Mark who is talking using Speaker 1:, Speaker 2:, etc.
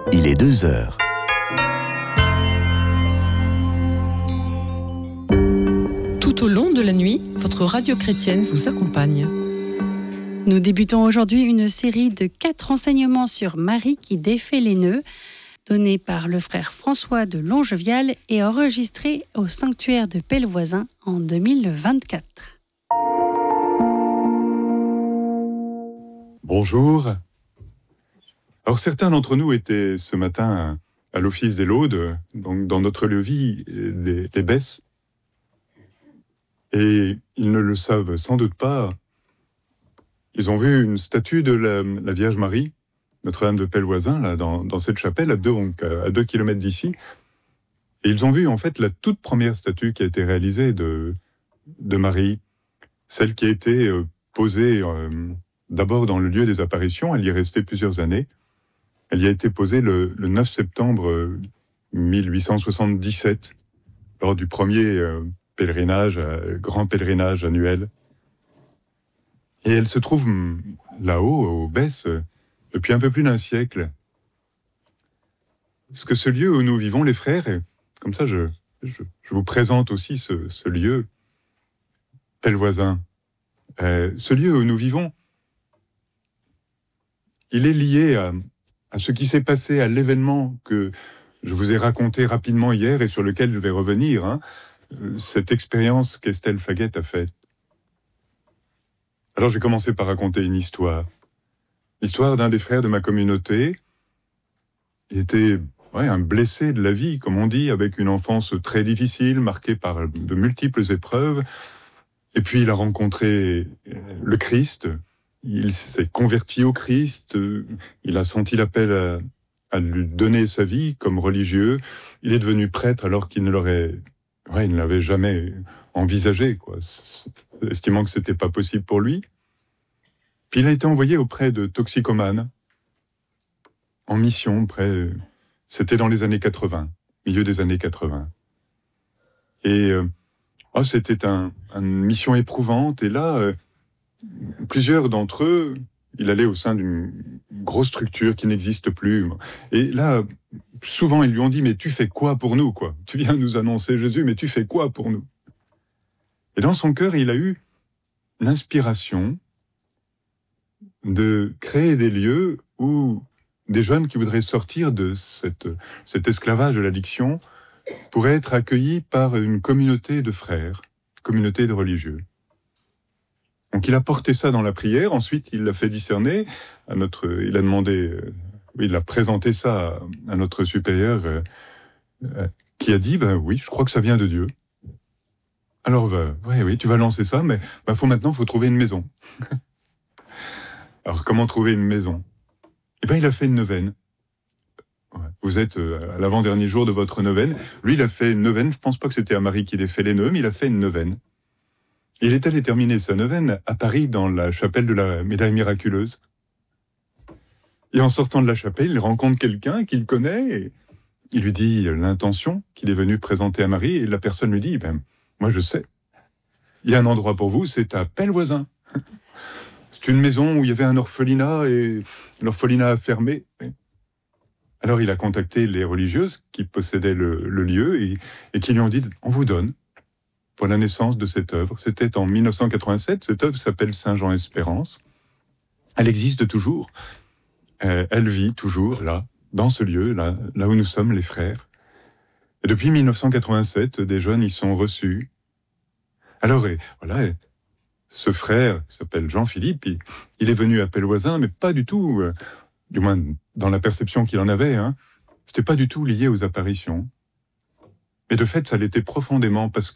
Speaker 1: Il est 2 heures.
Speaker 2: Tout au long de la nuit, votre radio chrétienne vous accompagne.
Speaker 3: Nous débutons aujourd'hui une série de 4 enseignements sur Marie qui défait les nœuds, donnés par le frère François de Longevial et enregistrés au sanctuaire de Pellevoisin en 2024.
Speaker 4: Bonjour. Alors certains d'entre nous étaient ce matin à l'office des Laudes, donc dans notre lieu-vie des Besses. Et ils ne le savent sans doute pas. Ils ont vu une statue de la Vierge Marie, Notre-Dame de Pellevoisin, là, dans cette chapelle, à 2 kilomètres d'ici. Et ils ont vu en fait la toute première statue qui a été réalisée de Marie, celle qui a été posée d'abord dans le lieu des apparitions. Elle y est restée plusieurs années. Elle y a été posée le 9 septembre 1877, lors du premier grand pèlerinage annuel. Et elle se trouve là-haut, aux Besses, depuis un peu plus d'un siècle. Est-ce que ce lieu où nous vivons, les frères, et comme ça je vous présente aussi ce lieu, Pellevoisin, ce lieu où nous vivons, il est lié à ce qui s'est passé, à l'événement que je vous ai raconté rapidement hier et sur lequel je vais revenir, cette expérience qu'Estelle Faguet a faite. Alors je vais commencer par raconter une histoire. L'histoire d'un des frères de ma communauté. Il était un blessé de la vie, comme on dit, avec une enfance très difficile, marquée par de multiples épreuves. Et puis il a rencontré le Christ. Il s'est converti au Christ, il a senti l'appel à lui donner sa vie comme religieux. Il est devenu prêtre alors qu'il ne l'avait jamais envisagé, estimant que c'était pas possible pour lui. Puis il a été envoyé auprès de toxicomanes, en mission, c'était dans les années 80, milieu des années 80. Et c'était une mission éprouvante, et là, plusieurs d'entre eux, il allait au sein d'une grosse structure qui n'existe plus. Et là, souvent, ils lui ont dit « Mais tu fais quoi pour nous, quoi ? Tu viens nous annoncer Jésus, mais tu fais quoi pour nous ?» Et dans son cœur, il a eu l'inspiration de créer des lieux où des jeunes qui voudraient sortir de cet esclavage de l'addiction pourraient être accueillis par une communauté de frères, communauté de religieux. Donc il a porté ça dans la prière, ensuite il l'a fait discerner, il a présenté ça à notre supérieur qui a dit oui, je crois que ça vient de Dieu. Alors oui, tu vas lancer ça, mais faut trouver une maison. Alors comment trouver une maison ? Il a fait une neuvaine. Vous êtes à l'avant-dernier jour de votre neuvaine. Lui, il a fait une neuvaine, je pense pas que c'était à Marie qui défait les nœuds, mais il a fait une neuvaine. Il est allé terminer sa neuvaine à Paris, dans la chapelle de la Médaille Miraculeuse. Et en sortant de la chapelle, il rencontre quelqu'un qu'il connaît, et il lui dit l'intention qu'il est venu présenter à Marie, et la personne lui dit, moi je sais, il y a un endroit pour vous, c'est à Pellevoisin. C'est une maison où il y avait un orphelinat, et l'orphelinat a fermé. Alors il a contacté les religieuses qui possédaient le lieu, et qui lui ont dit, on vous donne pour la naissance de cette œuvre. C'était en 1987, cette œuvre s'appelle Saint-Jean-Espérance. Elle existe toujours, elle vit toujours là, dans ce lieu, là où nous sommes les frères. Et depuis 1987, des jeunes y sont reçus. Alors ce frère, qui s'appelle Jean-Philippe, il est venu à Pellevoisin, mais pas du tout, du moins dans la perception qu'il en avait, c'était pas du tout lié aux apparitions. Mais de fait, ça l'était profondément, parce que